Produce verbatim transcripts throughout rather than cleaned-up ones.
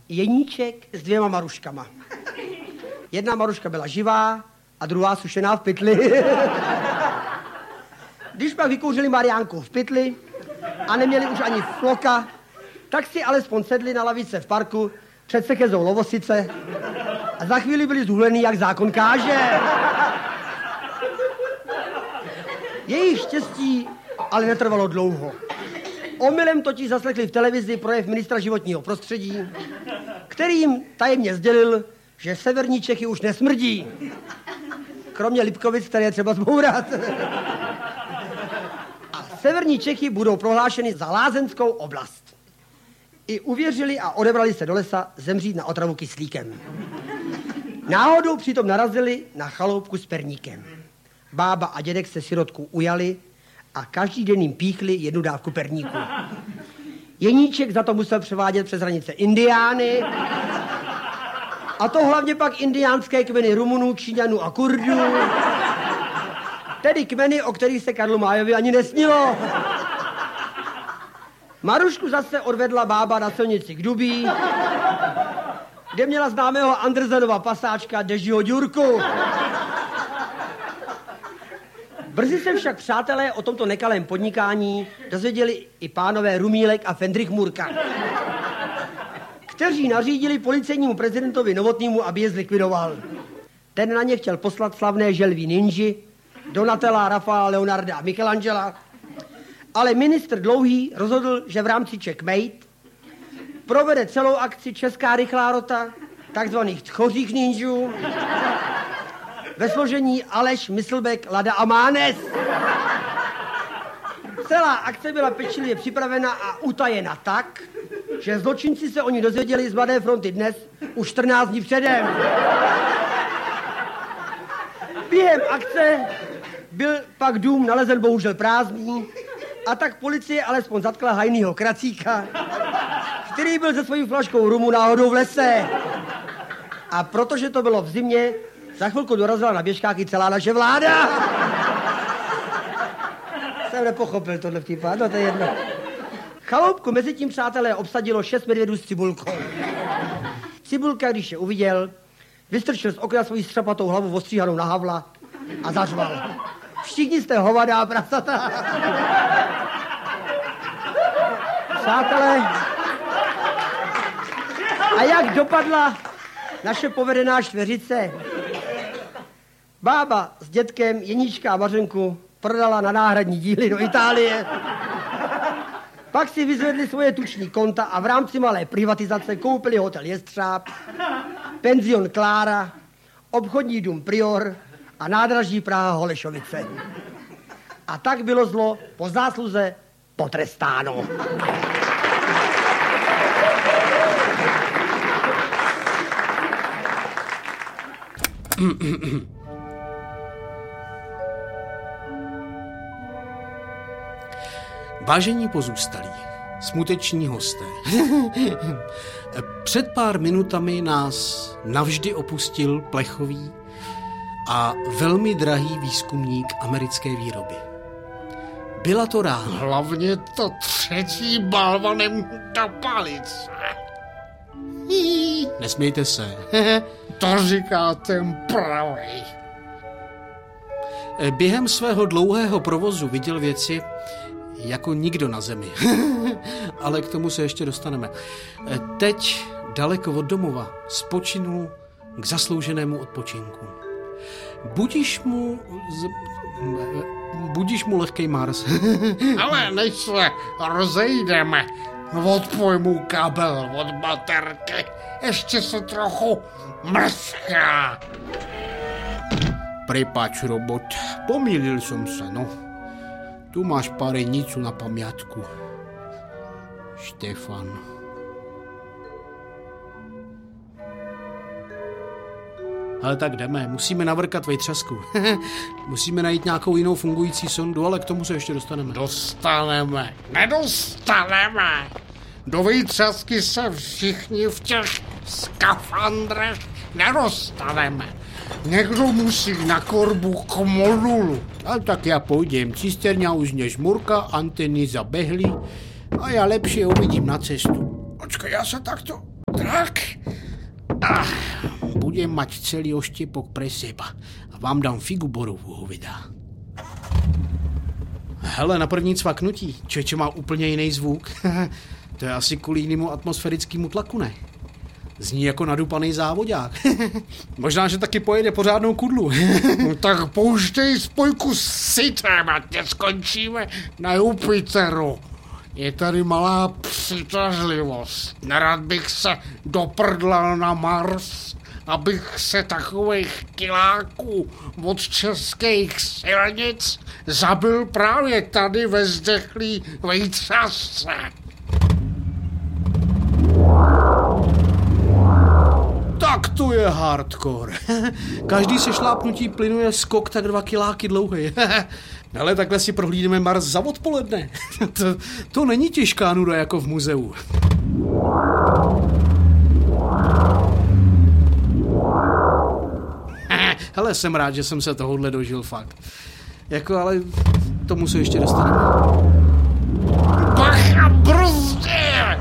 Jeníček s dvěma Maruškama. Jedna Maruška byla živá a druhá sušená v pytli. Když pak vykouřili Mariánku v pytli a neměli už ani floka, tak si alespoň sedli na lavice v parku před sekezou Lovosice a za chvíli byli zhulený, jak zákon káže. Jejich štěstí ale netrvalo dlouho. Omylem totiž zaslechli v televizi projev ministra životního prostředí, který jim tajemně sdělil, že severní Čechy už nesmrdí. Kromě Lipkovic, které je třeba zbourat. A severní Čechy budou prohlášeny za lázeňskou oblast. I uvěřili a odebrali se do lesa zemřít na otravu kyslíkem. Náhodou přitom narazili na chaloupku s perníkem. Bába a dědek se sirotku ujali a každý den jim píchli jednu dávku perníku. Jeníček za to musel převádět přes hranice Indiány, a to hlavně pak indiánské kmeny Rumunů, Číňanů a Kurdů, tedy kmeny, o kterých se Karlu Májovi ani nesnilo. Marušku zase odvedla bába na silnici k Dubí, kde měla známého Andersenova pasáčka Dežiho Ďurku. Brzy se však přátelé o tomto nekalém podnikání dozvěděli i pánové Rumílek a Fendrich Murka, kteří nařídili policejnímu prezidentovi Novotnému, aby je zlikvidoval. Ten na ně chtěl poslat slavné želví ninži, Donatella, Rafaela, Leonarda a Michelangela, ale ministr Dlouhý rozhodl, že v rámci checkmate provede celou akci Česká rychlá rota, takzvaných tchořích ninžů, ve složení Aleš, Myslbek, Lada a Mánes. Celá akce byla pečlivě připravena a utajena tak, že zločinci se o ní dozvěděli z Mladé fronty dnes už čtrnáct dní předem. Během akce byl pak dům nalezen bohužel prázdný a tak policie alespoň zatkla Hajnýho Kracíka, který byl se svojí flaškou rumu náhodou v lese. A protože to bylo v zimě, za chvilku dorazila na běžkáky celá naše vláda. Jsem nepochopil tohle vtipá, no to je jedno. Chaloupku mezi tím, přátelé, obsadilo šest medvědů s Cibulkou. Cibulka, když je uviděl, vystrčil z okna svoji střepatou hlavu ostříhanou na Havla a zařval. Všichni jste hovadá prasata. Přátelé, a jak dopadla naše povedená čtveřice? Bába s dětkem Jeníčka a Mařenku prodala na náhradní díly do Itálie. Pak si vyzvedli svoje tuční konta a v rámci malé privatizace koupili hotel Jestřáb, penzion Klára, obchodní dům Prior a nádraží Praha Holešovice. A tak bylo zlo po zásluze potrestáno. Vážení pozůstalí, smuteční hosté, před pár minutami nás navždy opustil plechový a velmi drahý výzkumník americké výroby. Byla to rána. Hlavně to třetí balvanem do palice. Nesmějte se. To říká ten pravej. Během svého dlouhého provozu viděl věci jako nikdo na zemi. Ale k tomu se ještě dostaneme. Teď, daleko od domova, spočinul k zaslouženému odpočinku. Budíš mu... Z... Budíš mu lehkej Mars. Ale než se rozejdeme, odpoj mu kabel od baterky. Ještě se trochu mrzká. Prepáč, robot, pomýlil som sa, no. Tu máš párenicu na pamiatku. Štefan. Ale tak jdeme, musíme navrkat vejtřasku. Musíme najít nějakou jinou fungující sondu, ale k tomu se ještě dostaneme. Dostaneme, nedostaneme. Do vejtřasky se všichni v těch skafandrech nedostaneme. Někdo musí na korbu k modulu. Ale tak já půjdem. Cisterňa už nežmurka, anteny zabehly a já lepšie uvidím na cestu. Počkej, já se takto Tak. Ah, budem mať celý oštěpok pre seba a vám dám figu borovou, hovida. Hele, na první cvaknutí, člověče má úplně jiný zvuk. To je asi kvůli jinému atmosférickému tlaku, ne? Zní jako nadupaný závodák. Možná, že taky pojede pořádnou kudlu. No tak pouštej spojku s sitem, ať neskončíme na Jupiteru. Je tady malá přitažlivost. Nerad bych se doprdlal na Mars, abych se takových kiláků od českých silnic zabil právě tady ve zdechlý vejtřasce. Tak to je hardcore. Každý se šlápnutí plynu je skok tak dva kiláky dlouhý. Ale takhle si prohlídeme Mars za odpoledne. to, to není těžká nuda jako v muzeu. Hele, jsem rád, že jsem se tohohle dožil fakt. Jako, ale tomu se ještě dostaneme. Bacha, brzdě!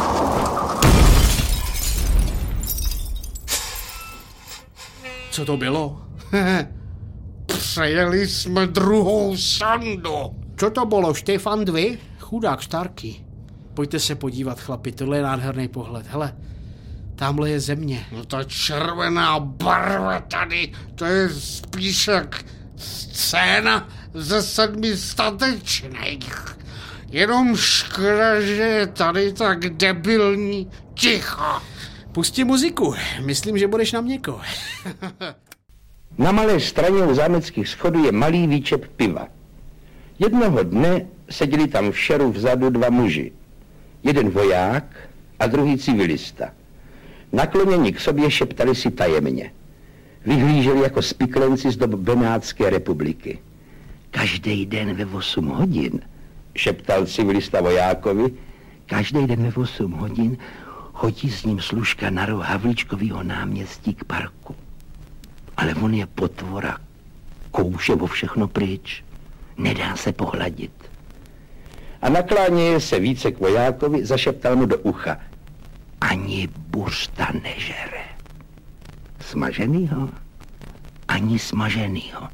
Co to bylo? Přejeli jsme druhou sondu. Co to bylo, Štefan dva? Chudák Starky. Pojďte se podívat, chlapi, tohle je nádherný pohled. Hele, tamhle je země. No ta červená barva tady, to je spíš jak scéna ze sedmi statečných. Jenom škoda, že je tady tak debilní ticho. Pusti muziku, myslím, že budeš na měko. Na malé straně u zámeckých schodů je malý výčep piva. Jednoho dne seděli tam v šeru vzadu dva muži. Jeden voják a druhý civilista. Nakloněni k sobě šeptali si tajemně. Vyhlíželi jako spiklenci z dob Benátské republiky. Každý den ve osm hodin, šeptal civilista vojákovi, každý den ve osm hodin chodí s ním služka na roh Havlíčkovýho náměstí k parku. Ale on je potvora, kouše o všechno pryč, nedá se pohladit. A nakláněje se více k vojákovi, zašeptal mu do ucha. Ani bursta nežere. Smaženýho? Ani smaženýho.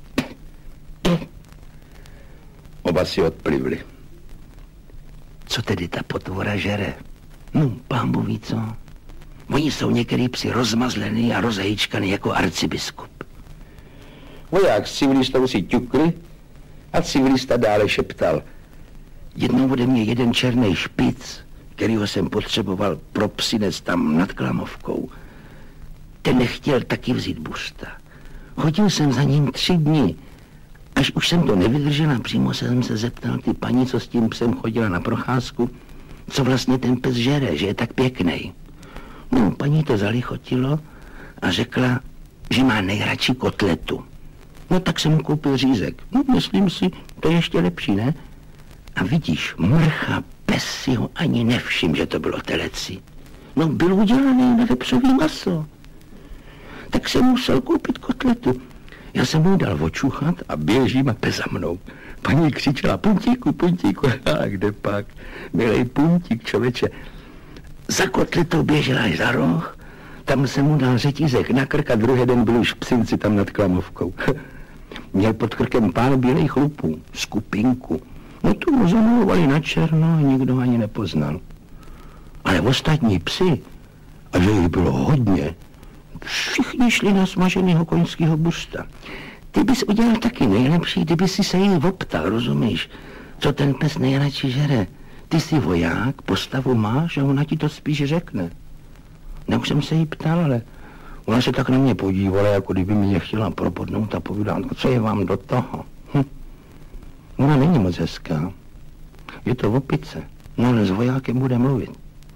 Oba si odplivli. Co tedy ta potvora žere? No, pánbu ví co. Oni jsou některý psi rozmazlený a rozhejčkaný jako arcibiskup. Voják s civilistou si ťukli a civilista dále šeptal. Jednou ode mě jeden černý špic, kterýho jsem potřeboval pro psinec tam nad Klamovkou. Ten nechtěl taky vzít bursta. Chodil jsem za ním tři dny. Až už jsem to nevydržel a přímo jsem se zeptal ty paní, co s tím psem chodila na procházku, co vlastně ten pes žere, že je tak pěkný. No, paní to zalichotilo a řekla, že má nejradši kotletu. No, tak jsem mu koupil řízek. No, myslím si, to je ještě lepší, ne? A vidíš, mrcha, pes si ho ani nevšim, že to bylo teleci. No, byl udělaný na vepřový maso. Tak jsem musel koupit kotletu. Já jsem mu dal očuchat a běžím a pes za mnou. Paní křičela, puntíku, puntíku, a kde pak? Milej puntík, člověče. Za kotletou běžela až za roh, tam jsem mu dal řetízek na krk a druhý den byl už v Psinci tam nad Klamovkou. Měl pod krkem pár bílejch chlupů, skupinku. No tu mu zamalovali na černo a nikdo ani nepoznal. Ale ostatní psi, a že jich bylo hodně, všichni šli na smaženého koňského bursta. Ty bys udělal taky nejlepší, kdyby si se jí optal, rozumíš? Co ten pes nejradši žere? Ty jsi voják, postavu máš a ona ti to spíš řekne. Ne, už jsem se jí ptal, ale ona se tak na mě podívala, jako kdyby mě chtěla propodnout a povídat, co je vám do toho. Hm. Ona není moc hezká. Je to opice. No ale s vojákem bude mluvit.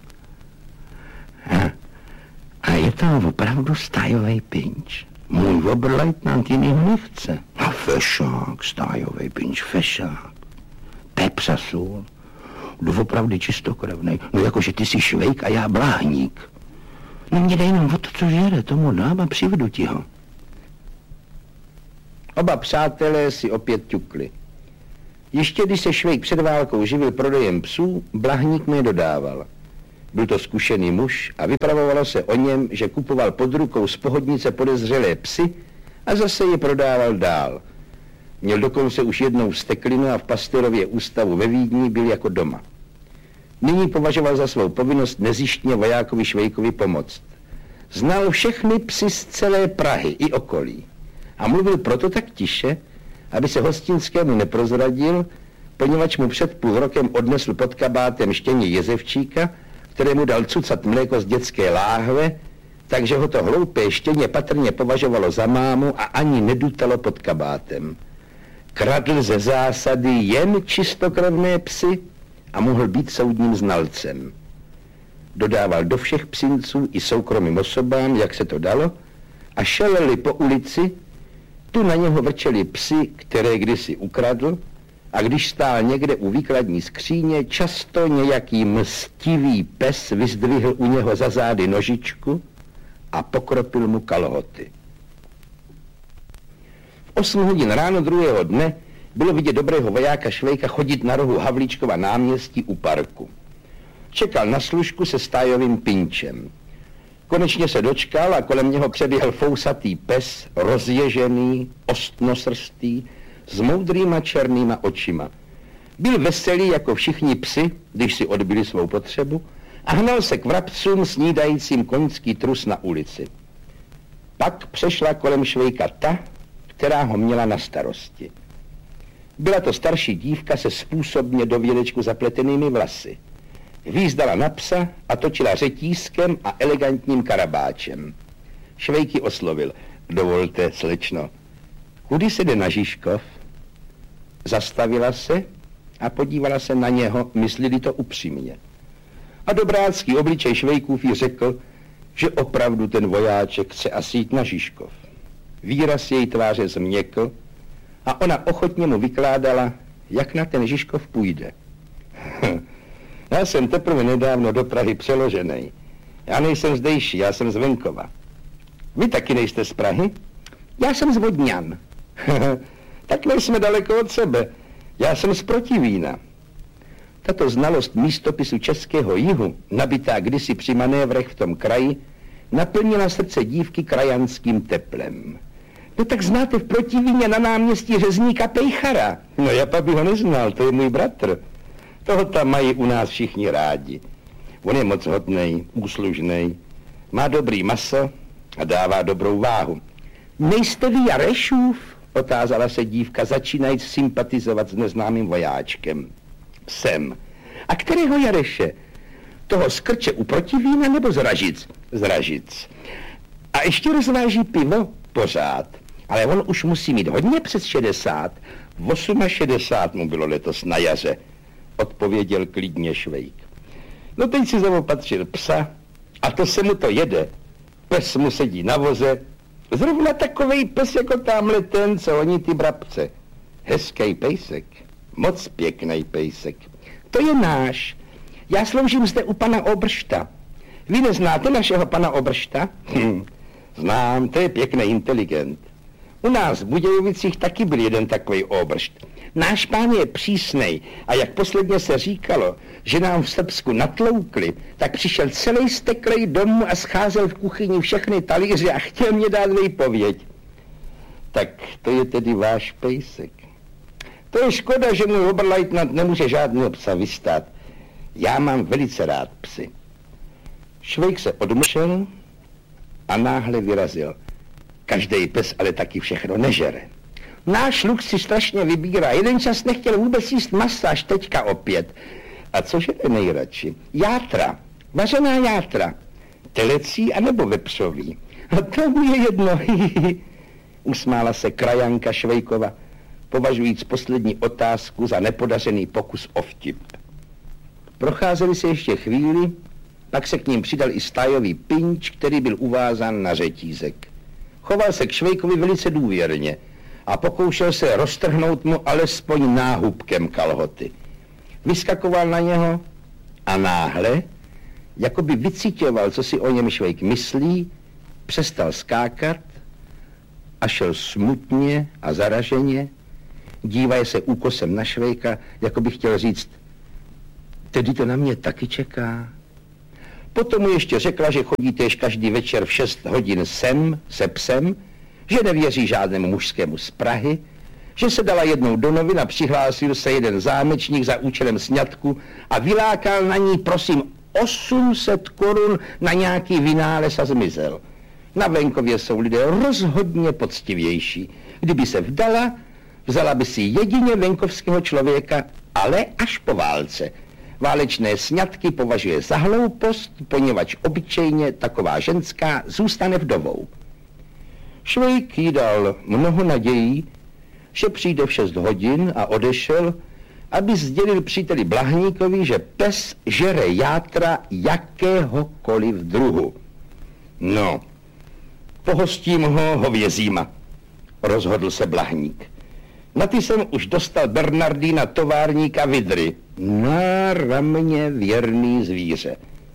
A, a je to opravdu stájovej pinč. Můj oberleutnant jinýho nechce. A fešák, stájovej pinč, fešák. Pepsa sůl. Doopravdy čistokrevnej. No jakože ty jsi švejk a já bláhník. No mě dej jenom o to, co žere, tomu dám a přivedu ti ho. Oba přátelé si opět ťukli. Ještě když se švejk před válkou živil prodejem psů, Blahník mi dodával. Byl to zkušený muž a vypravovalo se o něm, že kupoval pod rukou z pohodnice podezřelé psy a zase je prodával dál. Měl dokonce už jednou steklinu a v Pasteurově ústavu ve Vídni byl jako doma. Nyní považoval za svou povinnost nezištně vojákovi Švejkovi pomoct. Znal všechny psy z celé Prahy i okolí a mluvil proto tak tiše, aby se Hostinskému neprozradil, poněvadž mu před půl rokem odnesl pod kabátem štěně jezevčíka, kterému dal cucat mléko z dětské láhve, takže ho to hloupé štěně patrně považovalo za mámu a ani nedutalo pod kabátem. Kradl ze zásady jen čistokrevné psy a mohl být soudním znalcem. Dodával do všech psinců i soukromým osobám, jak se to dalo, a šeleli po ulici, tu na něho vrčeli psy, které kdysi ukradl, a když stál někde u výkladní skříně, často nějaký mstivý pes vyzdvihl u něho za zády nožičku a pokropil mu kalhoty. V osm hodin ráno druhého dne bylo vidět dobrého vojáka Švejka chodit na rohu Havlíčkova náměstí u parku. Čekal na služku se stájovým pinčem. Konečně se dočkal a kolem něho přeběhl fousatý pes, rozježený, ostnosrstý, s moudrýma černýma očima. Byl veselý jako všichni psi, když si odbyli svou potřebu, a hnal se k vrabcům snídajícím koňský trus na ulici. Pak přešla kolem Švejka ta, která ho měla na starosti. Byla to starší dívka se způsobně do vědečku zapletenými vlasy. Hvízdala na psa a točila řetízkem a elegantním karabáčem. Švejky oslovil: dovolte, slečno, kudy se jde na Žižkov? Zastavila se a podívala se na něho, myslili to upřímně. A dobrácký obličej Švejkův jí řekl, že opravdu ten vojáček chce asi jít na Žižkov. Výraz její tváře změkl a ona ochotně mu vykládala, jak na ten Žižkov půjde. Já jsem teprve nedávno do Prahy přeložený. Já nejsem zdejší, já jsem z venkova. Vy taky nejste z Prahy? Já jsem z Vodňan. Tak nejsme daleko od sebe. Já jsem z Protivína. Tato znalost místopisu českého jihu, nabitá kdysi při manévrech v tom kraji, naplnila srdce dívky krajanským teplem. No tak znáte v Protivíně na náměstí řezníka Pejchara? No já pa by ho neznal, to je můj bratr. Toho tam mají u nás všichni rádi. On je moc hodnej, úslužnej, má dobrý maso a dává dobrou váhu. Nejste vy Jarešův? Otázala se dívka, začínajíc sympatizovat s neznámým vojáčkem. Jsem. A kterého Jareše? Toho z Krče u Protivína nebo z Ražic? Z Ražic. A ještě rozváží pivo? Pořád. Ale on už musí mít hodně přes šedesát. V šedesát osm mu bylo letos na jaře, odpověděl klidně Švejk. No teď si zaopatřil psa a to se mu to jede. Pes mu sedí na voze. Zrovna takovej pes jako tamhle ten, co oni ty brabce. Hezký pejsek. Moc pěkný pejsek. To je náš. Já sloužím zde u pana Obršta. Vy neznáte našeho pana Obršta? Hm, znám, to je pěkný inteligent. U nás v Budějovicích taky byl jeden takový Obršt. Náš pán je přísnej a jak posledně se říkalo, že nám v Srbsku natloukli, tak přišel celý steklej domů a scházel v kuchyni všechny talíře a chtěl mě dát výpověď. Tak to je tedy váš pejsek. To je škoda, že můj oberleutnant nemůže žádného psa vystát. Já mám velice rád psy. Švejk se odmlčel a náhle vyrazil. Každý pes ale taky všechno nežere. Náš luk si strašně vybírá. Jeden čas nechtěl vůbec jíst masa, až teďka opět. A co žere nejradši? Játra. Vařená játra. Telecí anebo vepřový. A to mu je jedno. Usmála se krajanka Švejkova, považujíc poslední otázku za nepodařený pokus o vtip. Procházeli se ještě chvíli, pak se k ním přidal i stájový pinč, který byl uvázán na řetízek. Choval se k Švejkovi velice důvěrně a pokoušel se roztrhnout mu alespoň náhubkem kalhoty. Vyskakoval na něho a náhle, jako by vycítěval, co si o něm Švejk myslí, přestal skákat a šel smutně a zaraženě, dívaje se úkosem na Švejka, jako by chtěl říct, tedy to na mě taky čeká. Potom mu ještě řekla, že chodí též každý večer v šest hodin sem se psem, že nevěří žádnému mužskému z Prahy, že se dala jednou do novin a přihlásil se jeden zámečník za účelem sňatku a vylákal na ní, prosím, osm set korun na nějaký vynález a zmizel. Na venkově jsou lidé rozhodně poctivější. Kdyby se vdala, vzala by si jedině venkovského člověka, ale až po válce. Válečné sňatky považuje za hloupost, poněvadž obyčejně taková ženská zůstane vdovou. Švejk jí dal mnoho nadějí, že přijde v šest hodin a odešel, aby sdělil příteli Blahníkovi, že pes žere játra jakéhokoliv druhu. No, pohostím ho hovězíma, rozhodl se Blahník. Na ty jsem už dostal Bernardína továrníka Vidry. Na ramě věrný zvíře.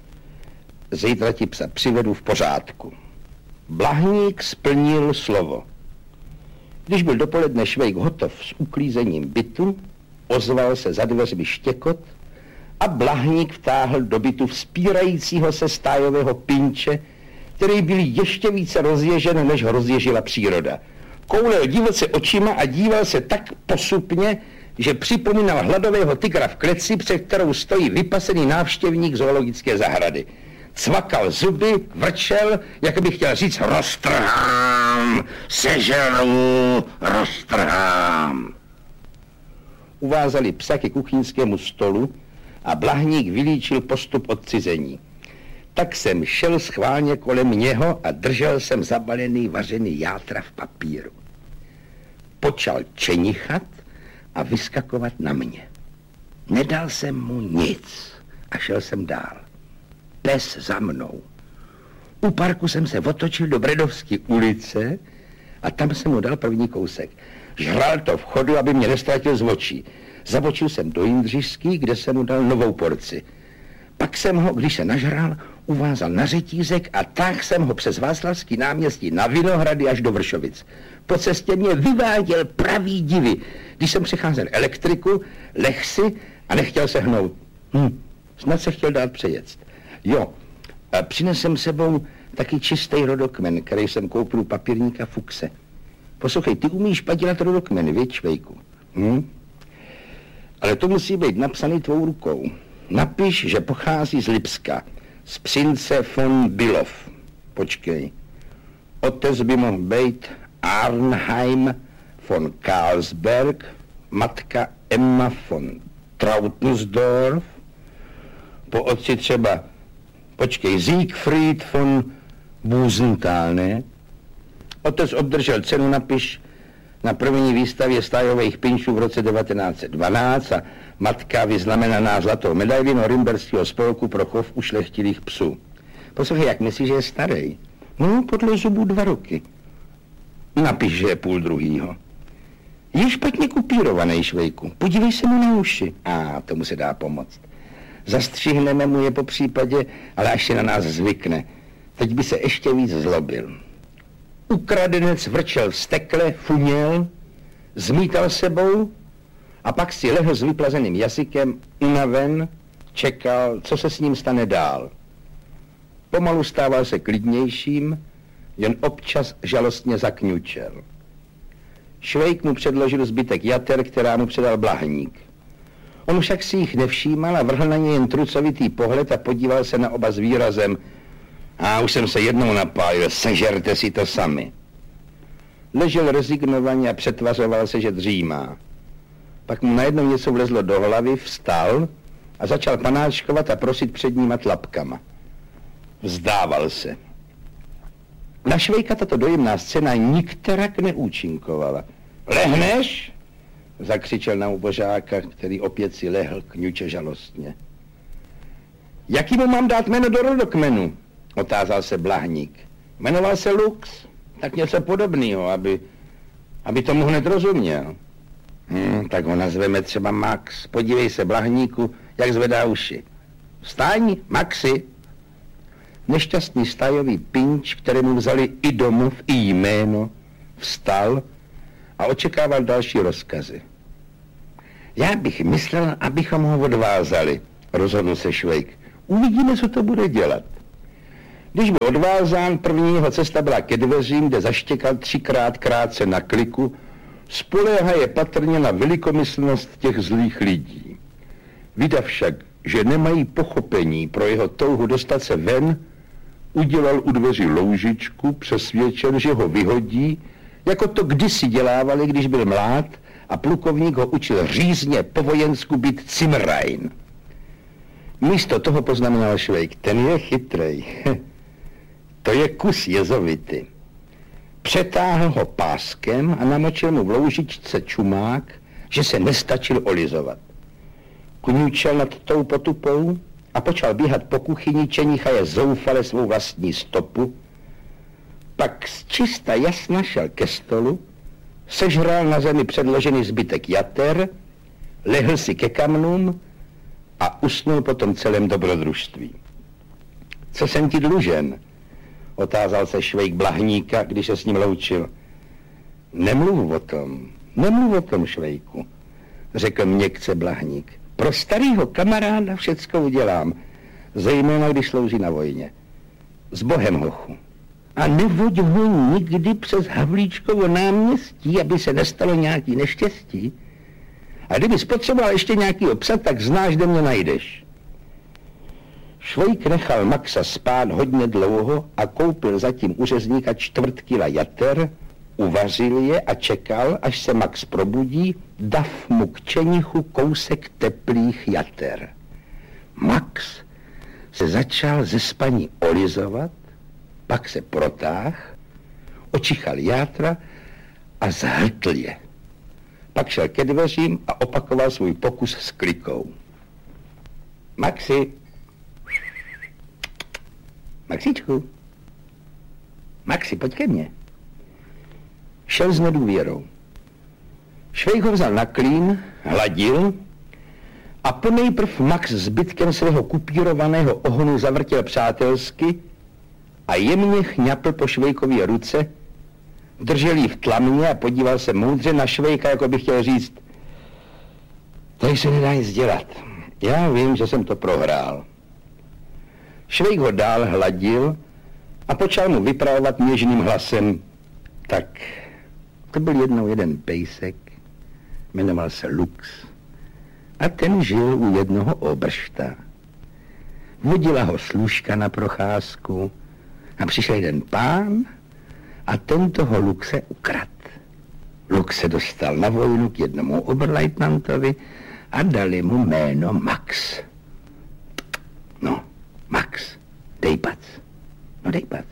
Zítra ti psa přivedu v pořádku. Blahník splnil slovo. Když byl dopoledne Švejk hotov s uklízením bytu, ozval se za dveřmi štěkot a Blahník vtáhl do bytu vzpírajícího se stájového pinče, který byl ještě více rozježen, než ho rozježila příroda. Koulel divoce očima a díval se tak posupně, že připomínal hladového tygra v kleci, před kterou stojí vypasený návštěvník zoologické zahrady. Cvakal zuby, vrčel, jak by chtěl říct, roztrhám, sežeru, roztrhám. Uvázali psa ke kuchyňskému stolu a Blahník vylíčil postup odcizení. Tak jsem šel schválně kolem něho a držel jsem zabalený vařený játra v papíru. Počal čenichat a vyskakovat na mě. Nedal jsem mu nic a šel jsem dál. Pes za mnou. U parku jsem se otočil do Bredovské ulice a tam jsem mu dal první kousek. Žral to v chodu, aby mě nestratil z očí. Zabočil jsem do Jindřišský, kde jsem mu dal novou porci. Pak jsem ho, když se nažral, uvázal na řetízek a tak jsem ho přes Václavský náměstí na Vinohrady až do Vršovic. Po cestě mě vyváděl pravý divy. Když jsem přicházel elektriku, lehl si a nechtěl se hnout. Hm, snad se chtěl dát přeject. Jo, a přinesem sebou taky čistý rodokmen, který jsem koupil u papírníka Fuchse. Poslouchej, ty umíš padělat rodokmeny, viď, Švejku? Hm? Ale to musí být napsaný tvou rukou. Napiš, že pochází z Lipska, z Přince von Bylov. Počkej. Otec by mohl být Arnheim von Karlsberg, matka Emma von Trautensdorf, po otci třeba, počkej, Siegfried von Busenthal, ne? Otec obdržel cenu, napiš, na první výstavě stájových pinčů v roce devatenáct set dvanáct a matka vyznamenaná zlatou medailí Norimberského spolku pro chov ušlechtilých psů. Poslouchej, jak myslíš, že je starý? No, podle zubů dva roky. Napiš, že je půl druhýho. Je špatně kupírovaný, Švejku. Podívej se mu na uši. A tomu se dá pomoct. Zastřihneme mu je po případě, ale až se na nás zvykne. Teď by se ještě víc zlobil. Ukradenec vrčel vztekle, funěl, zmítal sebou a pak si lehl s vyplazeným jazykem, unaven, čekal, co se s ním stane dál. Pomalu stával se klidnějším, jen občas žalostně zakňučel. Švejk mu předložil zbytek jater, která mu předal Blahník. On však si jich nevšímal a vrhl na ně jen trucovitý pohled a podíval se na oba s výrazem: a už jsem se jednou napálil, sežerte si to sami. Ležel rezignovaně a přetvařoval se, že dřímá. Pak mu najednou něco vlezlo do hlavy, vstal a začal panáčkovat a prosit před ním tlapkama. Vzdával se. Na Švejka tato dojemná scéna nikterak neúčinkovala. Lehneš? Zakřičel na ubožáka, který opět si lehl kňuče žalostně. Jaký mu mám dát jméno do rodokmenu? Otázal se Blahník. Jmenoval se Lux, tak něco podobného, aby, aby tomu hned rozuměl. Hm, tak ho nazveme třeba Max. Podívej se, Blahníku, jak zvedá uši. Vstaň, Maxi. Nešťastný stájový pinč, kterému vzali i domov, i jméno, vstal a očekával další rozkazy. Já bych myslel, abychom ho odvázali, rozhodl se Švejk. Uvidíme, co to bude dělat. Když byl odvázán, první jeho cesta byla ke dveřím, kde zaštěkal třikrát krátce na kliku, spoléhá je patrně na velikomyslnost těch zlých lidí. Vydav však, že nemají pochopení pro jeho touhu dostat se ven, udělal u dveří loužičku, přesvědčen, že ho vyhodí, jako to kdysi dělávali, když byl mlád a plukovník ho učil řízně po vojensku být Cimrajn. Místo toho poznamenal Švejk, ten je chytrej. To je kus jezovity. Přetáhl ho páskem a namočil mu v loužičce čumák, že se nestačil olizovat. Kňučel nad tou potupou a počal běhat po kuchyni, čenichaje zoufale svou vlastní stopu. Pak z čista jasna šel ke stolu, sežral na zemi předložený zbytek jater, lehl si ke kamnům a usnul po tom celém dobrodružství. Co jsem ti dlužen? Otázal se Švejk Blahníka, když se s ním loučil. Nemluv o tom, nemluv o tom, Švejku, řekl měkce Blahník. Pro starýho kamaráda všecko udělám, zejména když slouží na vojně. S Bohem, hochu. A nevoď ho nikdy přes Havlíčkovo náměstí, aby se nestalo nějaký neštěstí. A kdyby spotřeboval ještě nějaký obsah, tak znáš, kde mě najdeš. Švejk nechal Maxa spát hodně dlouho a koupil zatím u řezníka čtvrt kila jater, uvařil je a čekal, až se Max probudí, dav mu k čenichu kousek teplých jater. Max se začal ze spaní olizovat, pak se protáhl, očichal játra a zhltl je. Pak šel ke dveřím a opakoval svůj pokus s klikou. Maxi, Maxíčku, Maxi, pojď ke mně. Šel s nedůvěrou. Švejk ho vzal na klín, hladil a ponejprv Max zbytkem svého kupírovaného ohonu zavrtěl přátelsky a jemně chňapl po Švejkově ruce, držel ji v tlamě a podíval se moudře na Švejka, jako by chtěl říct, tady se nedá nic dělat. Já vím, že jsem to prohrál. Švejk ho dál hladil a počal mu vyprávat něžným hlasem. Tak, to byl jednou jeden pejsek, jmenoval se Lux a ten žil u jednoho obršta. Vodila ho služka na procházku a přišel jeden pán a ten toho Luxe ukrad. Lux se dostal na vojnu k jednomu oberleutnantovi a dali mu jméno Max. No, Max, dej pac. No dej pac.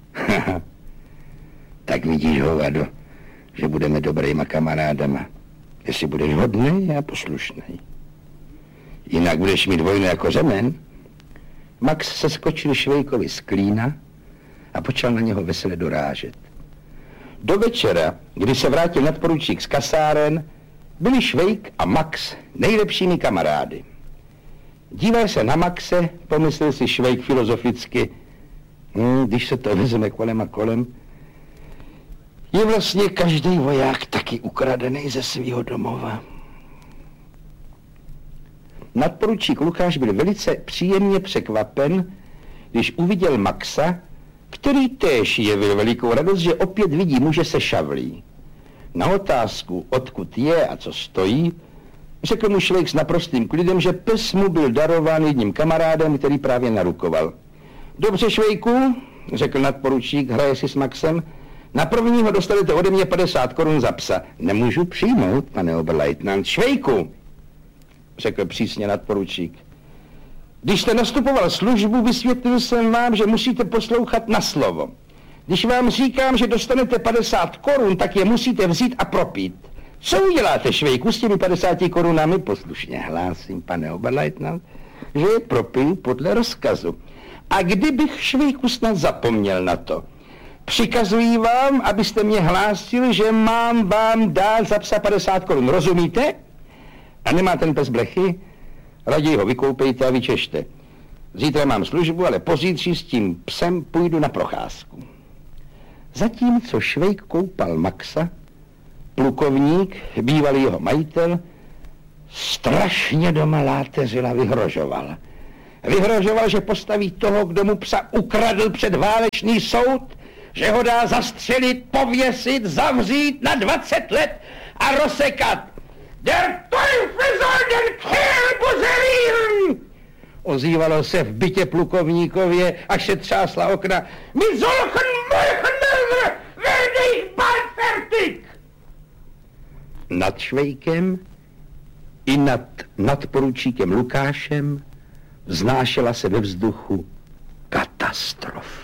Tak vidíš, hovado, že budeme dobrýma kamarádama. Jestli budeš hodnej a poslušnej. Jinak budeš mít vojnu jako řemen. Max se skočil Švejkovi z klína a počal na něho vesele dorážet. Do večera, kdy se vrátil nadporučík z kasáren, byli Švejk a Max nejlepšími kamarády. Díval se na Maxe, pomyslel si Švejk filozoficky, hm, když se to vezme kolem a kolem, je vlastně každý voják taky ukradený ze svého domova. Nadporučík Lukáš byl velice příjemně překvapen, když uviděl Maxa, který též jevil velikou radost, že opět vidí muže se šavlí. Na otázku, odkud je a co stojí, řekl mu Švejk s naprostým klidem, že pes mu byl darován jedním kamarádem, který právě narukoval. Dobře, Švejku, řekl nadporučík, hraje si s Maxem, na prvního dostanete ode mě padesát korun za psa. Nemůžu přijmout, pane oberleutnant. Švejku, řekl přísně nadporučík. Když jste nastupoval službu, vysvětlil jsem vám, že musíte poslouchat na slovo. Když vám říkám, že dostanete padesát korun, tak je musíte vzít a propít. Co uděláte, Švejku, s těmi padesáti korunami? Poslušně hlásím, pane oberleutnant, že je propiju podle rozkazu. A kdybych, Švejku, snad zapomněl na to, přikazuji vám, abyste mě hlásil, že mám vám dát za psa padesát korun. Rozumíte? A nemá ten pes blechy? Raději ho vykoupejte a vyčešte. Zítra mám službu, ale pozítří s tím psem půjdu na procházku. Zatímco Švejk koupal Maxa, plukovník, bývalý jeho majitel, strašně doma láteřil a vyhrožoval. Vyhrožoval, že postaví toho, kdo mu psa ukradl, před válečný soud, že ho dá zastřelit, pověsit, zavřít na dvacet let a rozsekat. Der Teufel soll den Kerl buzzerieren! Ozývalo se v bytě plukovníkově, až se třásla okna. Mit solchen Meuchenmörder werde ich bald fertig! Nad Švejkem i nad nadporučíkem Lukášem vznášela se ve vzduchu katastrofa.